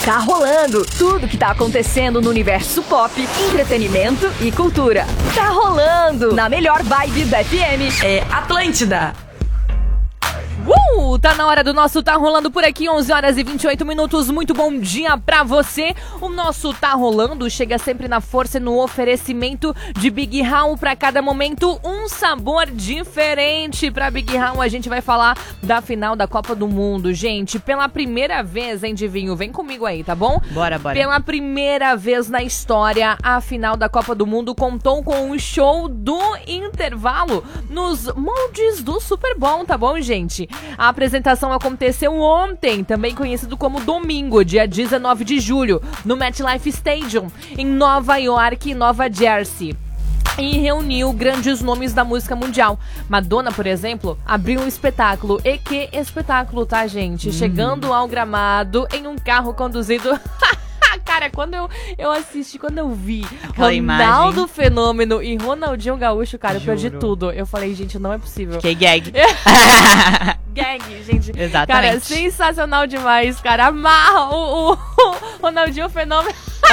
Tá rolando tudo que tá acontecendo no universo pop, entretenimento e cultura. Tá rolando na melhor vibe da FM. É Atlântida. Tá na hora do nosso Tá Rolando por aqui, 11 horas e 28 minutos. Muito bom dia pra você. O nosso Tá Rolando chega sempre na força e no oferecimento de Big Hall. Pra cada momento, um sabor diferente. Pra Big Hall, a gente vai falar da final da Copa do Mundo. Gente, pela primeira vez, hein, Divinho? Vem comigo aí, tá bom? Bora. Pela primeira vez na história, a final da Copa do Mundo contou com um show do intervalo nos moldes do Super Bowl, tá bom, gente? A apresentação aconteceu ontem, também conhecido como domingo, dia 19 de julho, no MetLife Stadium, em Nova York e Nova Jersey. E reuniu grandes nomes da música mundial. Madonna, por exemplo, abriu um espetáculo. E que espetáculo, tá, gente? Chegando ao gramado em um carro conduzido... Cara, quando eu assisti, quando eu vi aquela Ronaldo imagem. Fenômeno e Ronaldinho Gaúcho, cara, eu perdi Juro. tudo. Eu falei, gente, não é possível. Que gag. Gag, gente. Exatamente. Cara, sensacional demais, cara. Amarra o Ronaldinho Fenômeno.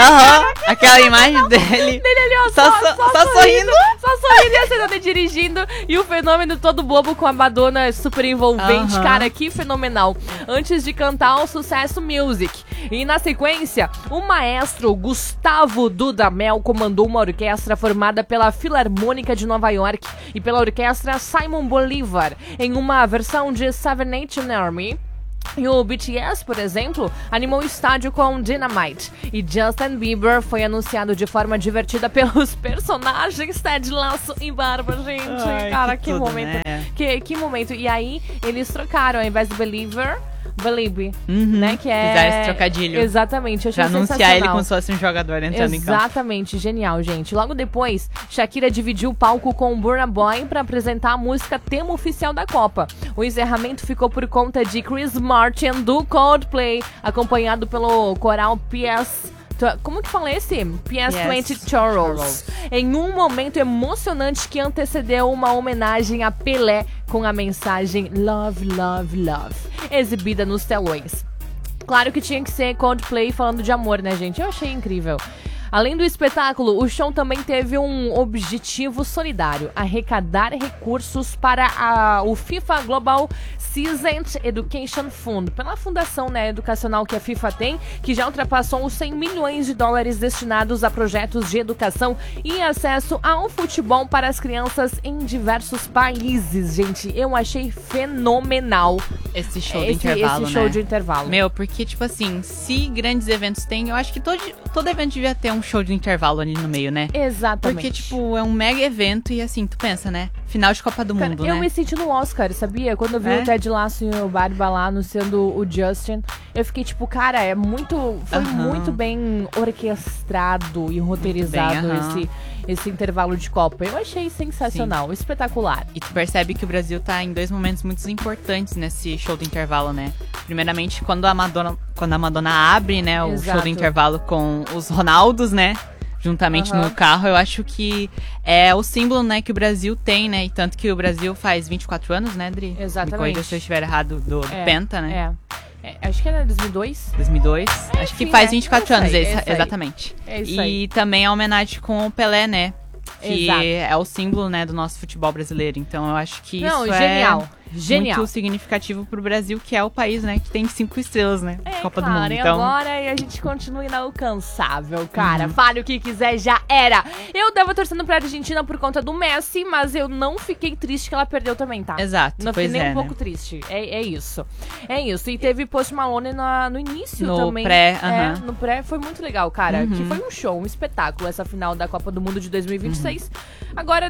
Aquela imagem dele. Dele ali, ó, Só sorrindo. Só sorrindo e acenando e dirigindo. E o Fenômeno todo bobo com a Madonna super envolvente. Cara, que fenomenal. Antes de cantar o sucesso Music. E na sequência, o maestro Gustavo Dudamel comandou uma orquestra formada pela Filarmônica de Nova York e pela orquestra Simon Bolívar, em uma versão de Seven Nation Army. E o BTS, por exemplo, animou o estádio com Dynamite. E Justin Bieber foi anunciado de forma divertida pelos personagens Ted Lasso e Barba, gente. Ai, cara, que que tudo, momento. né? Que momento. E aí, eles trocaram, ao invés do Believer, Believe, né? Que é... Fizeram esse trocadilho. Exatamente, achei Pra anunciar ele sensacional. como se fosse um jogador entrando em campo. Exatamente, genial, gente. Logo depois, Shakira dividiu o palco com Burna Boy para apresentar a música tema oficial da Copa. O encerramento ficou por conta de Chris Martin do Coldplay, acompanhado pelo coral PS... Como que fala esse? PS20 Charles. Em um momento emocionante que antecedeu uma homenagem a Pelé com a mensagem Love, Love, Love, exibida nos telões. Claro que tinha que ser Coldplay falando de amor, né, gente? Eu achei incrível. Além do espetáculo, o show também teve um objetivo solidário: arrecadar recursos para o FIFA Global Citizen Education Fund, pela fundação, né, educacional que a FIFA tem, que já ultrapassou os 100 milhões de dólares destinados a projetos de educação e acesso ao futebol para as crianças em diversos países. Gente, eu achei fenomenal Esse show de intervalo, esse show né? de intervalo. Meu, porque, tipo assim, se grandes eventos tem, eu acho que todo evento devia ter um show de intervalo ali no meio, né? Exatamente. Porque, tipo, é um mega evento e, assim, tu pensa, né? Final de Copa do Mundo, eu né? me senti no Oscar, sabia? Quando eu vi o Ted Lasso e o Barba lá anunciando o Justin, eu fiquei tipo, cara, foi muito bem orquestrado e roteirizado esse intervalo de Copa. Eu achei sensacional, espetacular. E tu percebe que o Brasil tá em dois momentos muito importantes nesse show do intervalo, né? Primeiramente, quando a Madonna abre, né, o show do intervalo com os Ronaldos, né? Juntamente no carro, eu acho que é o símbolo, né, que o Brasil tem, né? E tanto que o Brasil faz 24 anos, né, Dri? Exatamente. Me corrija se eu estiver errado, do Penta, né? Acho que era 2002. 2002. Acho que faz 24 anos, exatamente. É isso aí. E também a homenagem com o Pelé, né? Que Exato. é o símbolo, né, do nosso futebol brasileiro. Então eu acho que isso genial. é muito significativo pro Brasil, que é o país, né, que tem 5 estrelas, né? Copa do Mundo. E Então, agora a gente continua inalcançável, cara. Fale o que quiser, já era. Eu tava torcendo pra Argentina por conta do Messi, mas eu não fiquei triste que ela perdeu também, tá? Exato, Não pois fiquei nem um né? pouco triste. É isso. É isso. E teve Post Malone no início No também. pré, No pré foi muito legal, cara. Que foi um show, um espetáculo, essa final da Copa do Mundo de 2026. Agora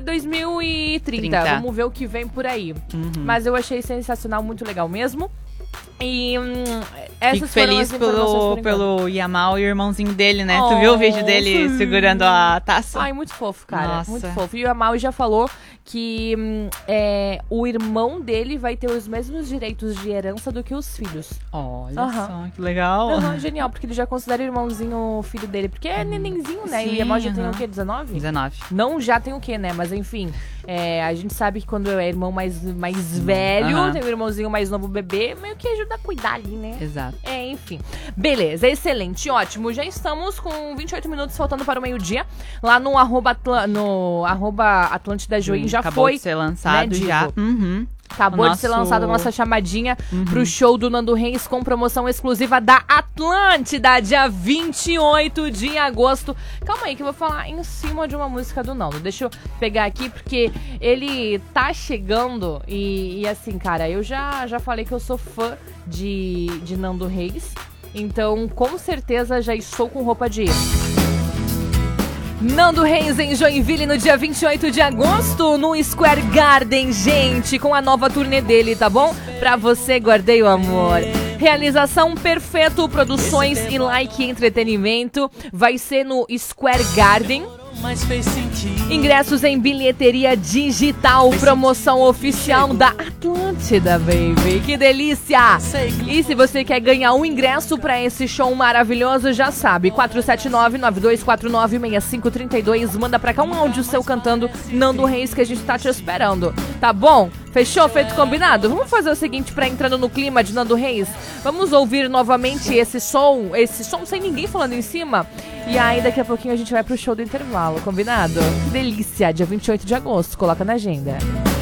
2030. Vamos ver o que vem por aí. Mas eu achei sensacional, muito legal mesmo. E essas Fico foram feliz as informações pelo Yamal e o irmãozinho dele, né? Tu viu o vídeo dele segurando a taça? Ai, muito fofo, cara. Nossa. Muito fofo. E o Yamal já falou que o irmão dele vai ter os mesmos direitos de herança do que os filhos. Olha só, que legal. Genial, porque ele já considera o irmãozinho o filho dele. Porque é nenenzinho, né? Sim, e o Yamal já tem o quê? 19? 19. Não já tem o quê, né? Mas enfim, a gente sabe que quando é irmão mais velho, tem o irmãozinho mais novo, bebê, meio que ajuda a cuidar ali, né? Exato. Exato. Enfim. Beleza, excelente, ótimo. Já estamos com 28 minutos faltando para o meio-dia. Lá no arroba Atlântida Join já acabou foi. De ser lançado, né, já. Acabou de ser lançada a nossa chamadinha pro show do Nando Reis com promoção exclusiva da Atlântida, dia 28 de agosto. Calma aí que eu vou falar em cima de uma música do Nando. Deixa eu pegar aqui porque ele tá chegando e assim, cara, eu já falei que eu sou fã de Nando Reis. Então, com certeza, já estou com roupa de Nando Reis em Joinville no dia 28 de agosto, no Square Garden, gente, com a nova turnê dele, tá bom? Pra você, guardei o amor. Realização Perfeito Produções e Like Entretenimento. Vai ser no Square Garden. Ingressos em bilheteria digital. Promoção oficial da Atlântida, baby. Que delícia! E se você quer ganhar um ingresso pra esse show maravilhoso, já sabe, 479-9249-6532. Manda pra cá um áudio seu cantando Nando Reis que a gente tá te esperando, tá bom? Fechou? Feito combinado? Vamos fazer o seguinte pra entrando no clima de Nando Reis. Vamos ouvir novamente esse som sem ninguém falando em cima. E aí daqui a pouquinho a gente vai pro show do intervalo, combinado? Que delícia, dia 28 de agosto, coloca na agenda.